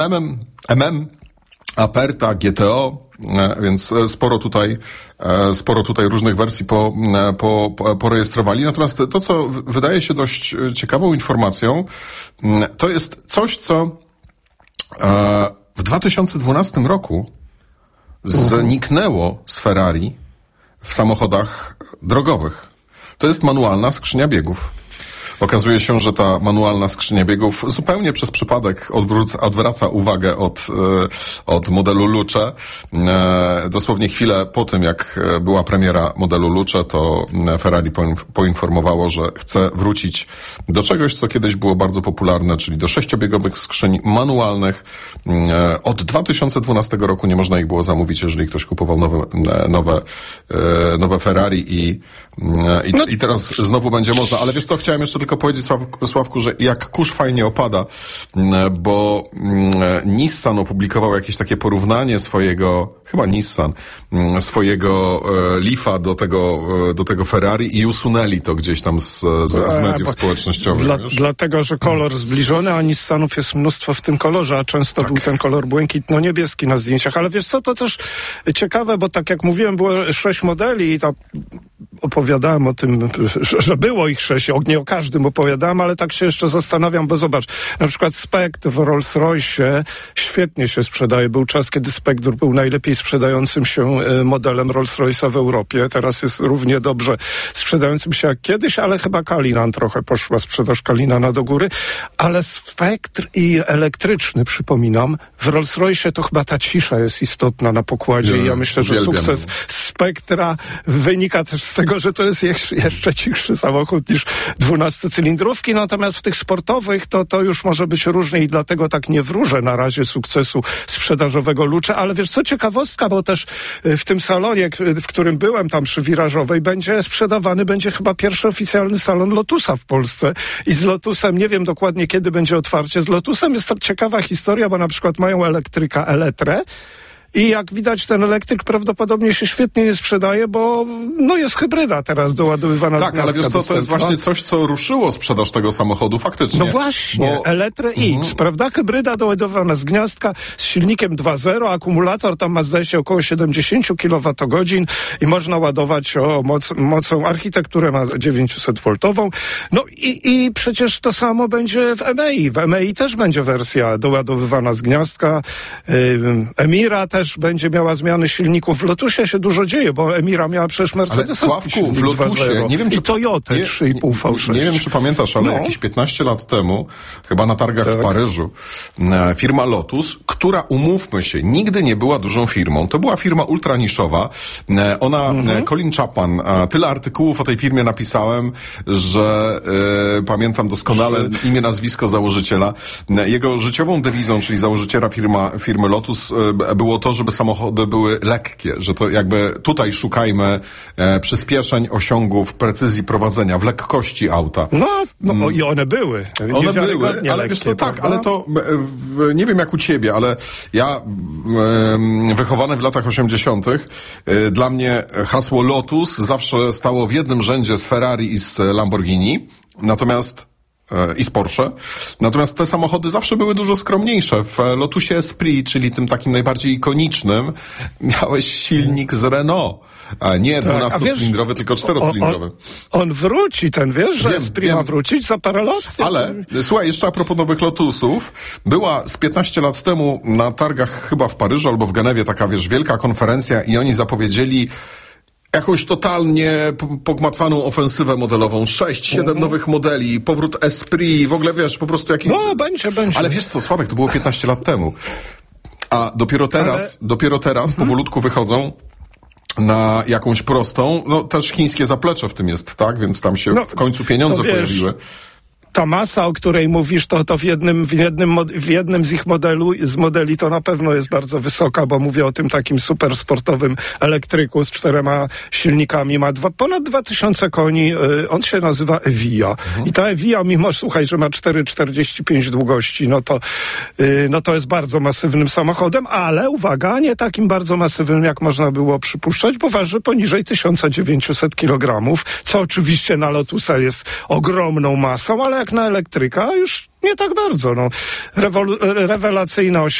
MM, Aperta, GTO, więc sporo tutaj różnych wersji porejestrowali. Natomiast to, co wydaje się dość ciekawą informacją, to jest coś, co w 2012 roku zniknęło z Ferrari w samochodach drogowych. To jest manualna skrzynia biegów. Okazuje się, że ta manualna skrzynia biegów zupełnie przez przypadek odwraca uwagę od modelu Luce. Dosłownie chwilę po tym, jak była premiera modelu Luce, to Ferrari poinformowało, że chce wrócić do czegoś, co kiedyś było bardzo popularne, czyli do 6-biegowych skrzyń manualnych. Od 2012 roku nie można ich było zamówić, jeżeli ktoś kupował nowe Ferrari i teraz znowu będzie można. Ale wiesz co, chciałem jeszcze tylko powiedzieć, Sławku, że jak kurz fajnie opada, bo Nissan opublikował jakieś takie porównanie swojego Leafa do tego Ferrari i usunęli to gdzieś tam z mediów społecznościowych. Dlatego, że kolor zbliżony, a Nissanów jest mnóstwo w tym kolorze, a często był ten kolor błękitno-niebieski na zdjęciach. Ale wiesz co, to też ciekawe, bo tak jak mówiłem, było 6 modeli i to opowiadałem o tym, że było ich 6, nie o każdym opowiadałem, ale tak się jeszcze zastanawiam, bo zobacz, na przykład Spectre w Rolls-Royce świetnie się sprzedaje. Był czas, kiedy Spectre był najlepiej sprzedającym się modelem Rolls-Royce'a w Europie. Teraz jest równie dobrze sprzedającym się jak kiedyś, ale chyba Cullinan trochę poszła sprzedaż Cullinana do góry. Ale Spectre i elektryczny, przypominam, w Rolls-Royce to chyba ta cisza jest istotna na pokładzie i ja myślę, że sukces Spectra wynika też z tego, że to jest jeszcze cichszy samochód niż 12-cylindrówki, natomiast w tych sportowych to już może być różnie i dlatego tak nie wróżę na razie sukcesu sprzedażowego Luce, ale wiesz co, ciekawostka, bo też w tym salonie, w którym byłem tam przy Wirażowej, będzie chyba pierwszy oficjalny salon Lotusa w Polsce i z Lotusem, nie wiem dokładnie kiedy będzie otwarcie, z Lotusem jest to ciekawa historia, bo na przykład mają elektryka Eletre, i jak widać, ten elektryk prawdopodobnie się świetnie nie sprzedaje, bo jest hybryda teraz doładowywana. Tak, ale wiesz co, to jest właśnie coś, co ruszyło sprzedaż tego samochodu faktycznie. No właśnie, Eletre X, prawda? Hybryda doładowana z gniazdka, z silnikiem 2.0, akumulator tam ma, zdaje się, około 70 kWh i można ładować mocą, architekturę ma 900V. No i przecież to samo będzie w EMEI. W EMEI też będzie wersja doładowywana z gniazdka. Emira też będzie miała zmiany silników. W Lotusie się dużo dzieje, bo Emira miała przecież Mercedesowski silnik w Lotusie, nie wiem, czy Toyota 3,5 V6. Nie wiem, czy pamiętasz, ale jakieś 15 lat temu, chyba na targach w Paryżu, firma Lotus, która, umówmy się, nigdy nie była dużą firmą. To była firma ultraniszowa. Colin Chapman, tyle artykułów o tej firmie napisałem, że pamiętam doskonale imię, nazwisko założyciela. Jego życiową dewizą, czyli założyciela firmy Lotus, było to, żeby samochody były lekkie, że to jakby tutaj szukajmy przyspieszeń, osiągów, precyzji prowadzenia, w lekkości auta. I one były. One były, ale lekkie, wiesz co, tak, ale to nie wiem jak u ciebie, ale ja wychowany w latach 80. Dla mnie hasło Lotus zawsze stało w jednym rzędzie z Ferrari i z Lamborghini, i z Porsche. Natomiast te samochody zawsze były dużo skromniejsze. W Lotusie Esprit, czyli tym takim najbardziej ikonicznym, miałeś silnik z Renault. A nie 12-cylindrowy, tylko 4-cylindrowy. On wróci, że Esprit ma wrócić za parę lat. Ale, słuchaj, jeszcze a propos nowych Lotusów, była z 15 lat temu na targach chyba w Paryżu albo w Genewie taka, wielka konferencja i oni zapowiedzieli jakąś totalnie pogmatwaną ofensywę modelową. 6-7 nowych modeli, powrót Esprit, w ogóle wiesz, po prostu jakiś... będzie. Ale wiesz co, Sławek, to było 15 lat temu. A dopiero teraz powolutku wychodzą na jakąś prostą, też chińskie zaplecze w tym jest, tak? Więc tam się w końcu pieniądze pojawiły. Ta masa, o której mówisz, to w jednym z ich modeli to na pewno jest bardzo wysoka, bo mówię o tym takim super sportowym elektryku z 4 silnikami. Ma ponad 2000 koni. On się nazywa Evija. I ta Evija, mimo, słuchaj, że ma 4,45 długości, to jest bardzo masywnym samochodem, ale uwaga, nie takim bardzo masywnym, jak można było przypuszczać, bo waży poniżej 1900 kg, co oczywiście na Lotusa jest ogromną masą, ale jak na elektryka, a już nie tak bardzo. No. Rewelacyjne